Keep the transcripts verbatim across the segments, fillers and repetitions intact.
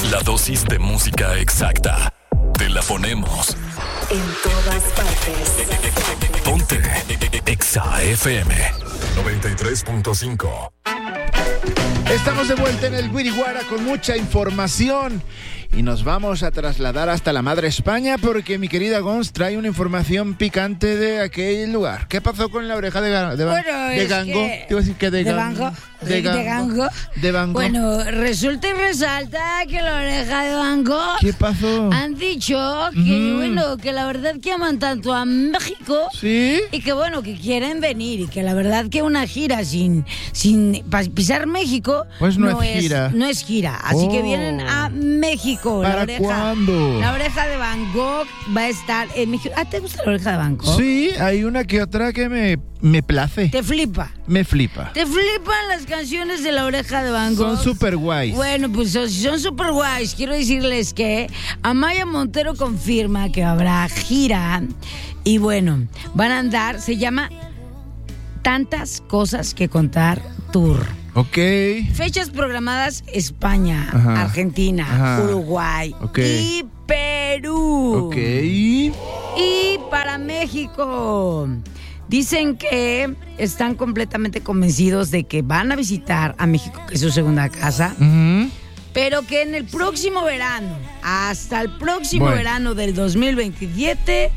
La dosis de música exacta. Te la ponemos. En todas partes. Ponte Exa F M noventa y tres punto cinco. Estamos de vuelta en el Guiriguara con mucha información y nos vamos a trasladar hasta la madre España porque mi querida Gons trae una información picante de aquel lugar. ¿Qué pasó con la oreja de, ga- de, ba- Bueno, de es Gango? que- Te iba a decir que de, ¿De Gango. Bango? De Gango. ¿De Gango? De Bango. Bueno, resulta y resalta que la oreja de Van Gogh ¿Qué pasó? han dicho que, Ujú. bueno, que la verdad que aman tanto a México ¿Sí? y que, bueno, que quieren venir y que la verdad que una gira sin, sin pa- pisar México Pues no es gira. No es gira, así que Oh. vienen a México. ¿Para la oreja, cuándo? La oreja de Van Gogh va a estar en México. ¿Ah, te gusta la oreja de Van Gogh? Sí, hay una que otra que me, me place. Te flipa. Me flipa. ¿Te flipan las canciones de la oreja de Van Gogh? Son súper guays. Bueno, pues son- si son super guays, quiero decirles que Amaya Montero confirma que habrá gira y bueno, van a andar, se llama Tantas Cosas que Contar Tour. Ok. Fechas programadas: España, Ajá. Argentina, Ajá. Uruguay Ok. y Perú. Ok. Y para México. Dicen que están completamente convencidos de que van a visitar a México, que es su segunda casa, Ujú. pero que en el próximo verano, hasta el próximo Bueno. verano del dos mil veintisiete,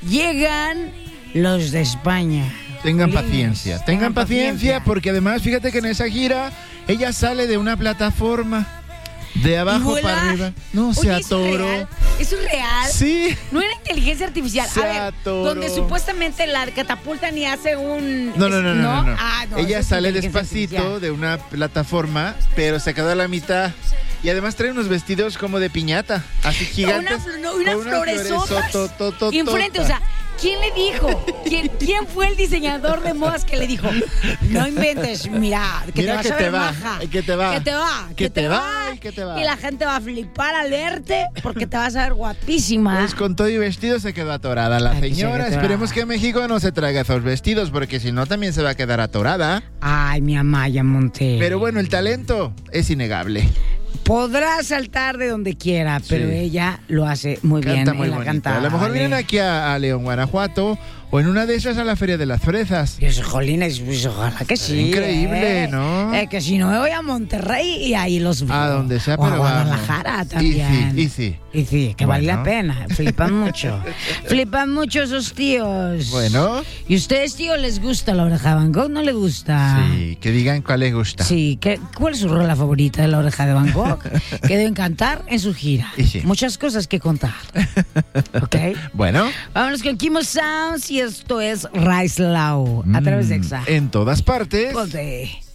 llegan los de España. Tengan Jolines, paciencia, tengan paciencia porque además fíjate que en esa gira ella sale de una plataforma de ¿Y abajo vuela? para arriba. No, se Oye, ¿eso es atoró. real? ¿Eso es real? Sí. No era inteligencia artificial. Se a ver, atoró. donde supuestamente la catapultan y hace un... No, no, no, no, no, no. Ah, no, Ella eso es sale inteligencia despacito artificial. de una plataforma, pero se quedó a la mitad. Y además trae unos vestidos como de piñata, así gigantes. Una, fl- no, una con floresota florezotototota. enfrente, o sea, ¿quién le dijo? ¿Quién, quién fue el diseñador de modas que le dijo? No inventes, mira, que Mira te vas que a te ver va, maja. que te va, Que te va, que te va, y que te va. Y la gente va a flipar al verte porque te vas a ver guapísima. Pues con todo y vestido se quedó atorada la Ay, que se señora. quedó Esperemos atorada. que México no se traiga esos vestidos, porque si no también se va a quedar atorada. Ay, mi Amaya Montero. Pero bueno, el talento es innegable. Podrá saltar de donde quiera, pero Sí. ella lo hace muy bien. Canta muy en la bonito. canta, A lo mejor vale. vienen aquí a, a León, Guanajuato, o en una de esas a la Feria de las Fresas. Dios, jolines, pues ojalá que sí. increíble, ¿eh? ¿no? Eh, que si no me voy a Monterrey y ahí los veo. A donde sea, O a pero Guadalajara vamos. también. Y sí, y sí. Y sí, que vale Bueno. la pena. Flipan mucho. Flipan mucho esos tíos. Bueno. ¿Y ustedes, tío, les gusta la oreja de Van Gogh? ¿No les gusta? Sí, que digan cuál les gusta. Sí, ¿qué- ¿cuál es su rola favorita de la oreja de Van Gogh? Que deben cantar en su gira. Y sí. Muchas cosas que contar. ¿Ok? Bueno, Vámonos con Kimo Sounds y esto es Rise Low a través de Exa. en todas partes. Ponte.